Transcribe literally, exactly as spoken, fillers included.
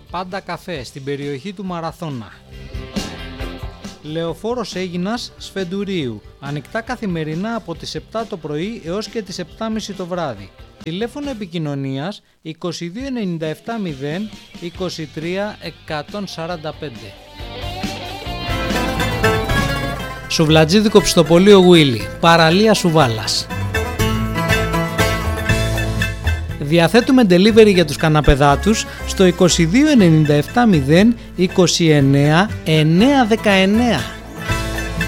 Πάντα καφέ στην περιοχή του Μαραθώνα. Λεωφόρος Αίγινας Σφεντουρίου. Ανοιχτά καθημερινά από τις επτά το πρωί έως και τις επτά και μισή το βράδυ. Τηλέφωνο επικοινωνίας είκοσι δύο ενενήντα επτά μηδέν είκοσι τρία εκατόν σαράντα πέντε. Σουβλατζίδικο ψητοπολείο Γουίλι, παραλία Σουβάλας. Διαθέτουμε delivery για τους καναπεδάτους στο είκοσι δύο ενενήντα επτά μηδέν είκοσι εννέα εννιακόσια δεκαεννέα.